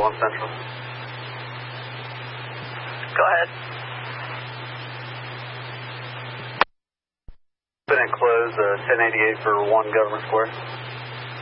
1 Central. Go ahead. Been enclosed 1088 for 1 Government Square.